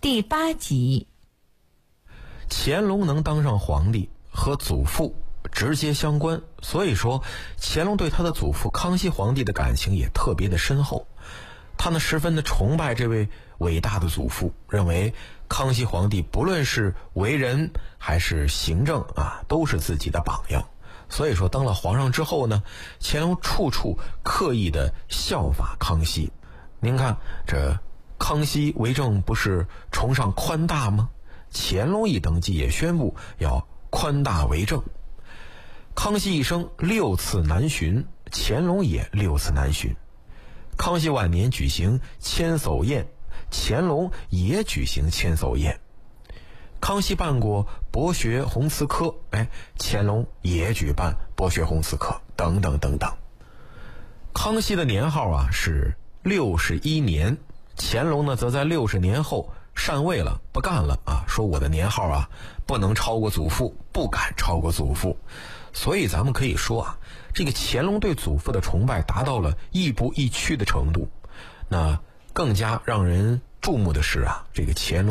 第8集。 乾隆能当上皇帝和祖父直接相关，所以说乾隆对他的祖父康熙皇帝的感情也特别的深厚。他呢十分的崇拜这位伟大的祖父，认为康熙皇帝不论是为人还是行政都是自己的榜样。所以说当了皇上之后呢，乾隆处处刻意的效法康熙。您看这康熙为政不是崇尚宽大吗？乾隆一登基也宣布要宽大为政。康熙一生6次南巡，乾隆也6次南巡。康熙晚年举行千叟宴，乾隆也举行千叟宴。康熙办过博学弘慈科，乾隆也举办博学弘慈科，等等等等。康熙的年号是61年，乾隆呢则在60年后禅位了，不干了说我的年号不能超过祖父，不敢超过祖父。所以咱们可以说这个乾隆对祖父的崇拜达到了亦步亦趋的程度。那更加让人注目的是这个乾隆